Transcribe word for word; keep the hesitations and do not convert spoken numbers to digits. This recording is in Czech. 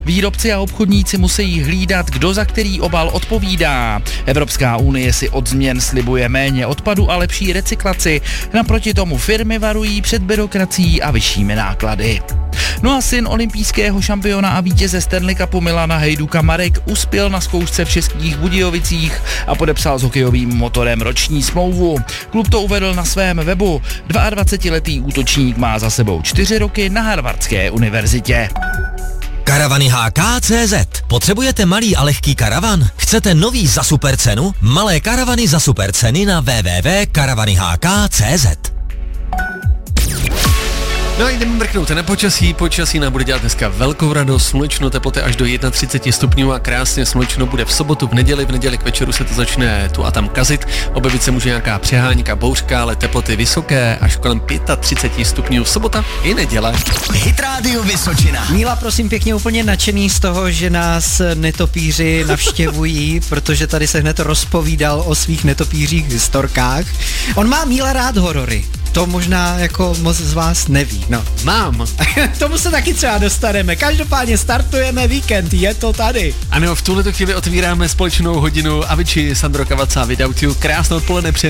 Výrobci a obchodníci musí hlídat, kdo za který obal odpovídá. Evropská unie si od změn slibuje méně odpadu a lepší recyklaci. Naproti tomu firmy varují před byrokracií a vyššími náklady. No a syn olympijského šampiona a vítěze Stanley Cupu Milana Hejduka Marek uspěl na zkoušce v Českých Budějovicích a podepsal s hokejovým Motorem roční smlouvu. Klub to uvedl na svém webu. dvaadvacetiletý útočník má za sebou čtyři roky na Harvardské univerzitě. Karavany H K tečka cé zet. Potřebujete malý a lehký karavan? Chcete nový za super cenu? Malé karavany za super ceny na w w w tečka karavany h k tečka cé zet. No a jdeme mrknout na počasí. Počasí nám bude dělat dneska velkou radost, slunečno, teploty až do třicet jedna stupňů a krásně slunečno bude v sobotu, v neděli, v neděli k večeru se to začne tu a tam kazit. Objevit se může nějaká přeháňka, bouřka, ale teploty vysoké, až kolem třicet pět stupňů. Sobota i neděle. Hit Radio Vysočina. Míla, prosím pěkně, úplně nadšený z toho, že nás netopíři navštěvují, protože tady se hned rozpovídal o svých netopířích historkách. On má, Míla, rád horory. To možná jako moc z vás neví, no. Mám. Tomu se taky třeba dostaneme. Každopádně startujeme víkend, je to tady. Ano, v tuhleto chvíli otvíráme společnou hodinu Avicii, Sandro Cavazza, Without You. Krásné odpoledne přejeme.